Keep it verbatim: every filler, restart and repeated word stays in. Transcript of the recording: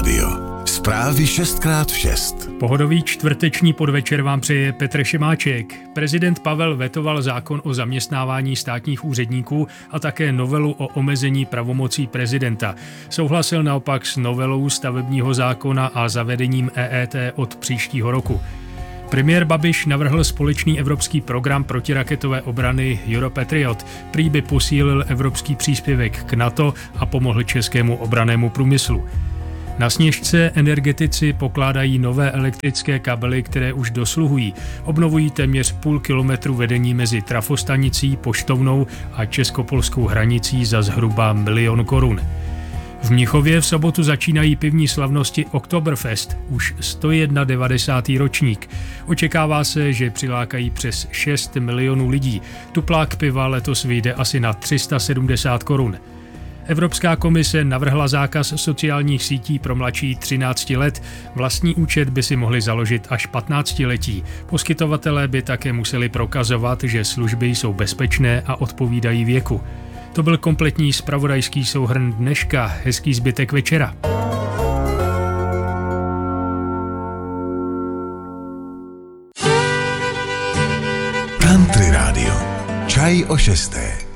rádio. Zprávy šest krát v šest. Pohodový čtvrteční podvečer vám přeje Petr Šimáček. Prezident Pavel vetoval zákon o zaměstnávání státních úředníků a také novelu o omezení pravomocí prezidenta. Souhlasil naopak s novelou stavebního zákona a zavedením E E T od příštího roku. Premiér Babiš navrhl společný evropský program protiraketové obrany Europatriot. Prý by posílil evropský příspěvek k NATO a pomohl českému obrannému průmyslu. Na Sněžce energetici pokládají nové elektrické kabely, které už dosluhují. Obnovují téměř půl kilometru vedení mezi trafostanicí, poštovnou a českopolskou hranicí za zhruba milion korun. V Mnichově v sobotu začínají pivní slavnosti Oktoberfest, už sto devadesátý ročník. Očekává se, že přilákají přes šest milionů lidí. Tuplák piva letos vyjde asi na tři sta sedmdesát korun. Evropská komise navrhla zákaz sociálních sítí pro mladší třinácti let. Vlastní účet by si mohli založit až patnáctiletí. Poskytovatelé by také museli prokazovat, že služby jsou bezpečné a odpovídají věku. To byl kompletní zpravodajský souhrn dneška. Hezký zbytek večera. Country rádio. Čaj o šesté.